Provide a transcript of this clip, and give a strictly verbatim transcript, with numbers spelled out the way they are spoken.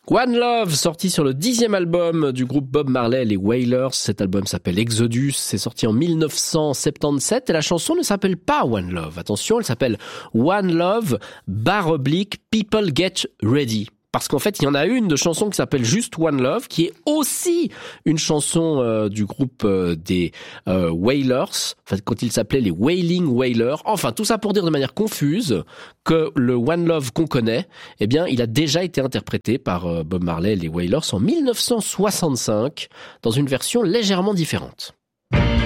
One Love, sorti sur le dixième album du groupe Bob Marley, les Wailers. Cet album s'appelle Exodus, c'est sorti en dix-neuf cent soixante-dix-sept et la chanson ne s'appelle pas One Love. Attention, elle s'appelle One Love, barre oblique, People Get Ready. Parce qu'en fait, il y en a une de chanson qui s'appelle juste One Love, qui est aussi une chanson euh, du groupe euh, des euh, Wailers, enfin, quand ils s'appelaient les Wailing Wailers. Enfin, tout ça pour dire de manière confuse que le One Love qu'on connaît, eh bien, il a déjà été interprété par euh, Bob Marley et les Wailers en dix-neuf cent soixante-cinq, dans une version légèrement différente.